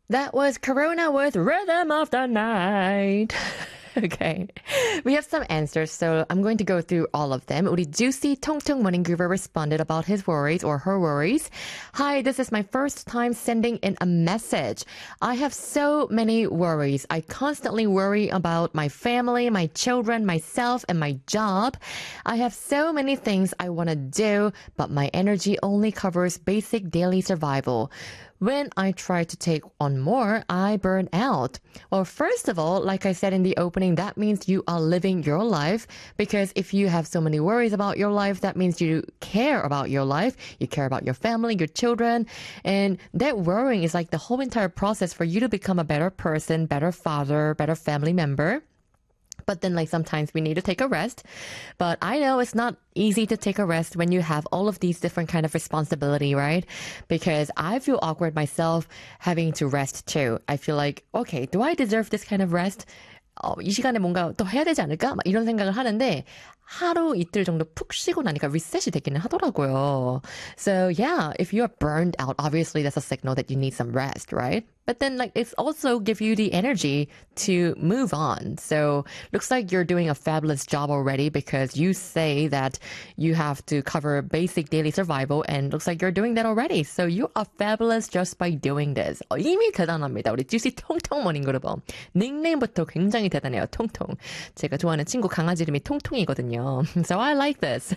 That was Corona with Rhythm of the Night. Okay. We have some answers, so I'm going to go through all of them. 우리 Juicy Tongtong Morning-Groover responded about his worries or her worries. Hi, this is my first time sending in a message. I have so many worries. I constantly worry about my family, my children, myself, and my job. I have so many things I want to do, but my energy only covers basic daily survival. When I try to take on more, I burn out. Well, first of all, like I said in the opening, that means you are living your life, because if you have so many worries about your life, that means you care about your life. You care about your family, your children, and that worrying is like the whole entire process for you to become a better person, better father, better family member. But then like sometimes we need to take a rest. But I know it's not easy to take a rest when you have all of these different kind of responsibility, right? Because I feel awkward myself having to rest too. I feel like, okay, do I deserve this kind of rest? 이 시간에 뭔가 더 해야 되지 않을까? 막 이런 생각을 하는데 하루 이틀 정도 푹 쉬고 나니까 리셋이 되기는 하더라고요. So yeah, if you're burned out, obviously that's a signal that you need some rest, right? But then like it's also give you the energy to move on. So looks like you're doing a fabulous job already because you say that you have to cover basic daily survival and looks like you're doing that already. So you are fabulous just by doing this. 이미 대단합니다. 우리 주시 통통 머닝 그룹. 닉네임부터 굉장히 대단해요. 통통. 제가 좋아하는 친구 강아지 이름이 통통이거든요. So I like this.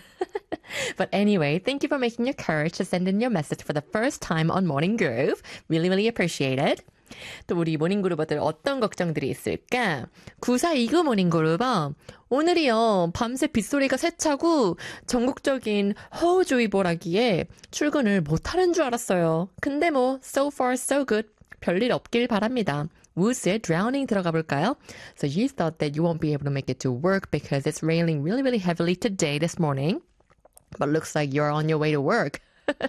But anyway, thank you for making your courage to send in your message for the first time on Morning Groove. Really, really appreciate it. 또 우리 모닝그룹어들 어떤 걱정들이 있을까? 9429 모닝그룹아, 오늘이요 밤새 빗소리가 세차고 전국적인 호우주의보라기에 출근을 못하는 줄 알았어요. 근데 뭐 so far so good. 별일 없길 바랍니다. Woods의 Drowning 들어가 볼까요? So you thought that you won't be able to make it to work because it's raining really, really heavily today, this morning. But looks like you're on your way to work.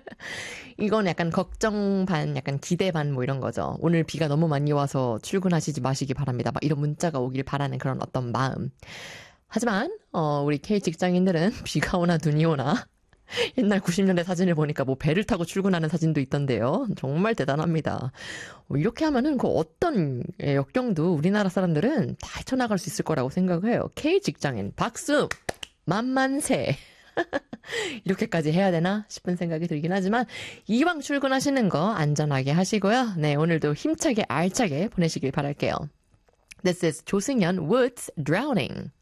이건 약간 걱정 반, 약간 기대 반 뭐 이런 거죠. 오늘 비가 너무 많이 와서 출근하시지 마시기 바랍니다. 막 이런 문자가 오길 바라는 그런 어떤 마음. 하지만 우리 K 직장인들은 비가 오나 눈이 오나 옛날 90년대 사진을 보니까 뭐 배를 타고 출근하는 사진도 있던데요. 정말 대단합니다. 이렇게 하면은 그 어떤 역경도 우리나라 사람들은 다 헤쳐나갈 수 있을 거라고 생각해요. K 직장인 박수! 만만세! 이렇게까지 해야 되나 싶은 생각이 들긴 하지만 이왕 출근하시는 거 안전하게 하시고요. 네, 오늘도 힘차게 알차게 보내시길 바랄게요. This is 조승연 Woods Drowning.